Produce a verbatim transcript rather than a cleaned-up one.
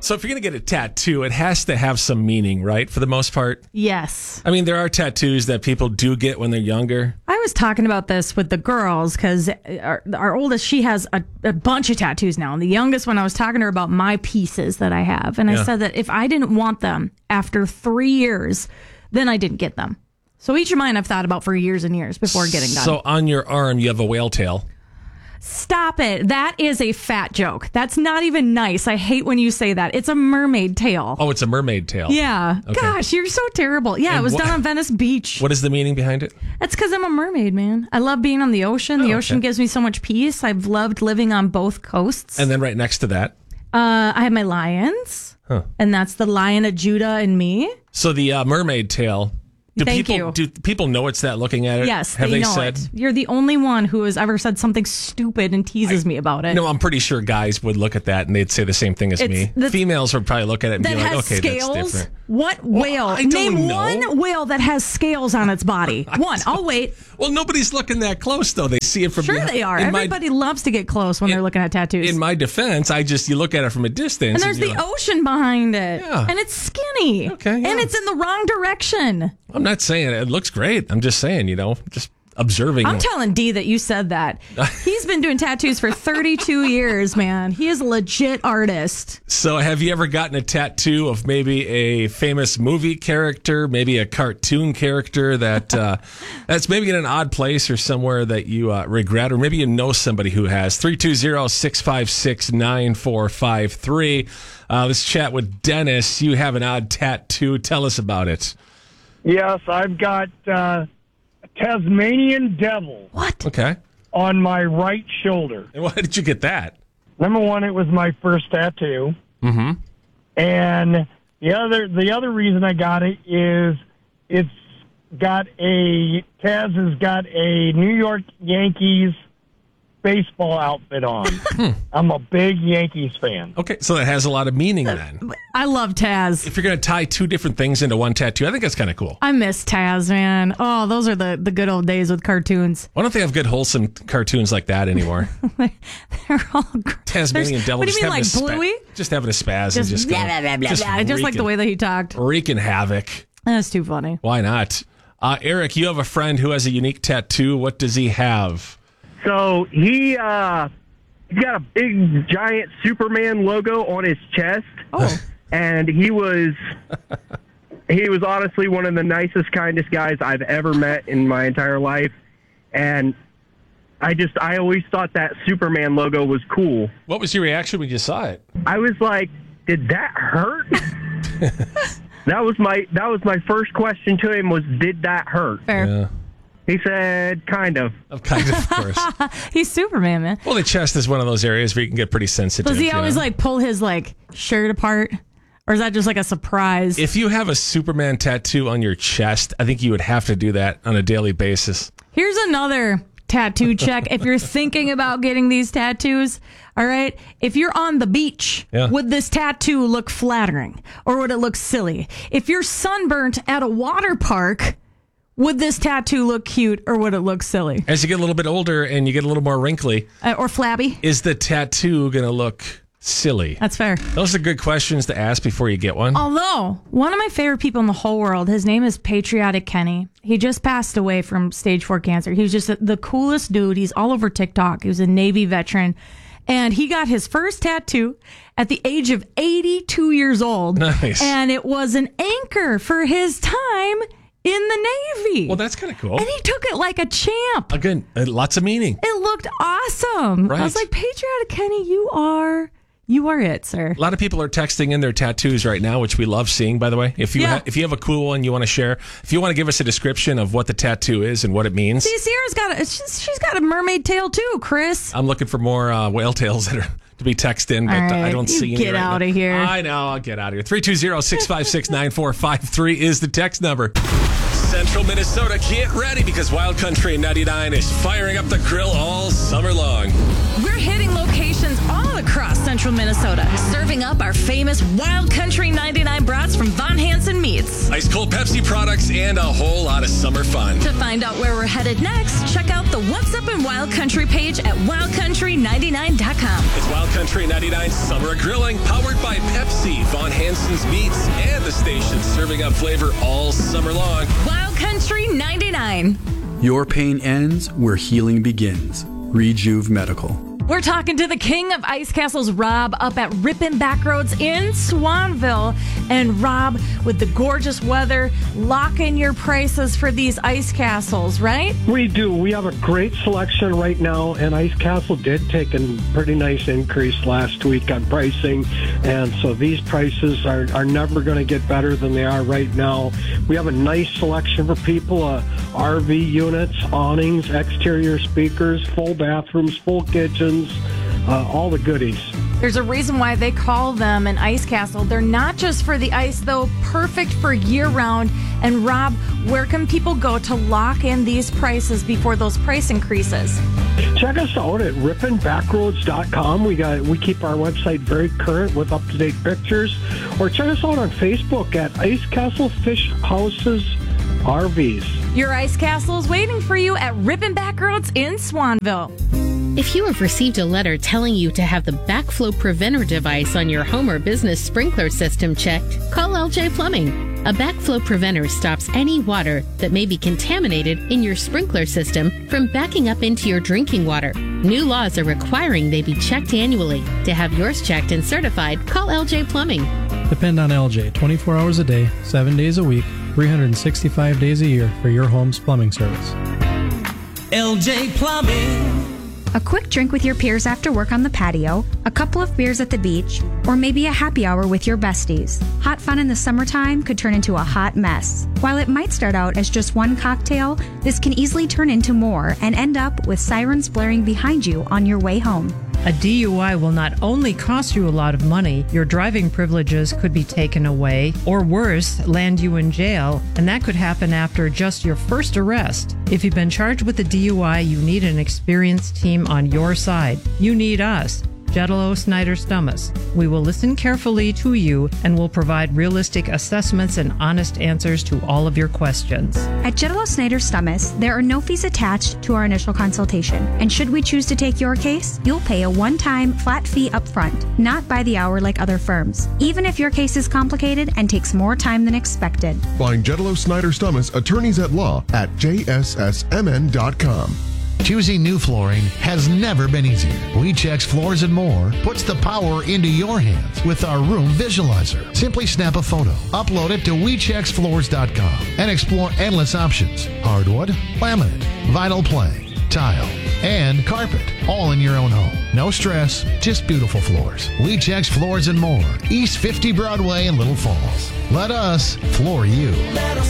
So if you're going to get a tattoo, it has to have some meaning, right? For the most part. Yes. I mean, there are tattoos that people do get when they're younger. I was talking about this with the girls because our, our oldest, she has a, a bunch of tattoos now. And the youngest one, I was talking to her about my pieces that I have. And Yeah. I said that if I didn't want them after three years, then I didn't get them. So each of mine I've thought about for years and years before getting done. So on your arm, you have a whale tail. Stop it. That is a fat joke. That's not even nice. I hate when you say that. It's a mermaid tail. Oh, it's a mermaid tail. Yeah. Okay. Gosh, you're so terrible. Yeah, And it was wha- done on Venice Beach. What is the meaning behind it? That's because I'm a mermaid, man. I love being on the ocean. The Oh, ocean okay. gives me so much peace. I've loved living on both coasts. And then right next to that. Uh, I have my lions, Huh. and that's the Lion of Judah and me. So the uh, mermaid tail. Do Thank people you. do people know it's that looking at it? Yes, Have they, they know said? it. You're the only one who has ever said something stupid and teases me about it. No, I'm pretty sure guys would look at that and they'd say the same thing as It's me. the- Females would probably look at it and that be like, has okay, scales. that's different. What whale? I don't Name know. one whale that has scales on its body. One. I'll wait. Well, nobody's looking that close, though. They see it from Sure, behind. they are. In my- Everybody loves to get close when in- they're looking at tattoos. In my defense, I just, you look at it from a distance. and there's you're the like, ocean behind it. Yeah. And it's skinny. Okay, yeah. And it's in the wrong direction. I'm not saying it. It looks great. I'm just saying, you know, just observing. I'm telling D that you said that. He's been doing tattoos for thirty-two years, man. He is a legit artist. So have you ever gotten a tattoo of maybe a famous movie character, maybe a cartoon character that uh, that's maybe in an odd place or somewhere that you uh, regret, or maybe you know somebody who has? three two zero, six five six, nine four five three. Uh, let's chat with Dennis. You have an odd tattoo. Tell us about it. Yes, I've got uh, a Tasmanian devil What? Okay. on my right shoulder. And why did you get that? Number one, it was my first tattoo, Mm-hmm. and the other the other reason I got it is it's got a Taz has got a New York Yankees baseball outfit on. I'm a big Yankees fan. Okay, so that has a lot of meaning then. I love Taz. If you're going to tie two different things into one tattoo, I think that's kind of cool. I miss Taz, man. Oh, those are the, the good old days with cartoons. Why don't they have good, wholesome cartoons like that anymore? They're all gr- Tasmanian There's- devil. What do you just mean, like having a spa- Bluey? Just having a spaz and Just, just blah, going, blah, blah, just, blah, just like the wreaking- way that he talked. wreaking havoc. That's too funny. Why not? Uh, Eric, you have a friend who has a unique tattoo. What does he have? So he uh, he's got a big giant Superman logo on his chest. Oh. And he was he was honestly one of the nicest, kindest guys I've ever met in my entire life. And I just I always thought that Superman logo was cool. What was your reaction when you saw it? I was like, did that hurt? that was my that was my first question to him was, did that hurt? Fair. Yeah, He said, kind of. of kind of, of course. He's Superman, man. Well, the chest is one of those areas where you can get pretty sensitive. Does he you always know? like pull his like shirt apart? Or is that just like a surprise? If you have a Superman tattoo on your chest, I think you would have to do that on a daily basis. Here's another tattoo check. If you're thinking about getting these tattoos, all right, if you're on the beach, Yeah. would this tattoo look flattering or would it look silly? If you're sunburnt at a water park, would this tattoo look cute or would it look silly? As you get a little bit older and you get a little more wrinkly, Uh, or flabby? is the tattoo going to look silly? That's fair. Those are good questions to ask before you get one. Although, one of my favorite people in the whole world, his name is Patriotic Kenny. He just passed away from stage four cancer. He was just the coolest dude. He's all over TikTok. He was a Navy veteran. And he got his first tattoo at the age of eighty-two years old. Nice. And it was an anchor for his time in the Navy. Well, that's kind of cool. and he took it like a champ. Again, uh, lots of meaning. It looked awesome. Right. I was like, Patriotic Kenny, you are... You are it, sir. A lot of people are texting in their tattoos right now, which we love seeing, by the way. If you Yeah. ha- if you have a cool one you want to share, if you want to give us a description of what the tattoo is and what it means, See, Sierra's got a, she's, she's got a mermaid tail too, Chris. I'm looking for more uh, whale tails that are to be texted in, but All uh, I right, don't you see any get right outta now. here. I know, I'll get out of here. three two zero, six five six, nine four five three is the text number. Central Minnesota, get ready because Wild Country ninety-nine is firing up the grill all summer long. We're hitting locations all across Central central Minnesota, serving up our famous Wild Country ninety-nine brats from Von Hansen Meats. Ice cold Pepsi products and a whole lot of summer fun. To find out where we're headed next, check out the What's Up in Wild Country page at wild country ninety-nine dot com. It's Wild Country ninety-nine Summer Grilling, powered by Pepsi, Von Hansen's Meats, and the station serving up flavor all summer long. Wild Country ninety-nine. Your pain ends where healing begins. Rejuve Medical. We're talking to the king of ice castles, Rob, up at Ripon Backroads in Swanville. And Rob, with the gorgeous weather, lock in your prices for these ice castles, right? We do. We have a great selection right now, and Ice Castle did take a pretty nice increase last week on pricing, and so these prices are, are never going to get better than they are right now. We have a nice selection for people, uh, R V units, awnings, exterior speakers, full bathrooms, full kitchens, uh, all the goodies. There's a reason why they call them an ice castle. They're not just for the ice, though, perfect for year-round. And Rob, where can people go to lock in these prices before those price increases? Check us out at ripon backroads dot com. We got we keep our website very current with up-to-date pictures. Or check us out on Facebook at Ice Castle Fish Houses R Vs. Your ice castle is waiting for you at Ripon Backroads in Swanville. If you have received a letter telling you to have the backflow preventer device on your home or business sprinkler system checked, call L J Plumbing. A backflow preventer stops any water that may be contaminated in your sprinkler system from backing up into your drinking water. New laws are requiring they be checked annually. To have yours checked and certified, call L J Plumbing. Depend on L J twenty-four hours a day, seven days a week, three hundred sixty-five days a year for your home's plumbing service. L J Plumbing. A quick drink with your peers after work on the patio, a couple of beers at the beach, or maybe a happy hour with your besties. Hot fun in the summertime could turn into a hot mess. While it might start out as just one cocktail, this can easily turn into more and end up with sirens blaring behind you on your way home. A D U I will not only cost you a lot of money, your driving privileges could be taken away, or worse, land you in jail, and that could happen after just your first arrest. If you've been charged with a D U I, you need an experienced team on your side. You need us. Jetalo Snyder Stummis. We will listen carefully to you and will provide realistic assessments and honest answers to all of your questions. At Jetalo Snyder Stummis, there are no fees attached to our initial consultation. And should we choose to take your case, you'll pay a one-time flat fee up front, not by the hour like other firms, even if your case is complicated and takes more time than expected. Find Jetalo Snyder Stummis attorneys at law at j s s m n dot com. Choosing new flooring has never been easier. WeCheck's Floors and More puts the power into your hands with our room visualizer. Simply snap a photo, upload it to we checks floors dot com, and explore endless options. Hardwood, laminate, vinyl plank, tile, and carpet, all in your own home. No stress, just beautiful floors. WeCheck's Floors and More, East fifty Broadway in Little Falls. Let us floor you.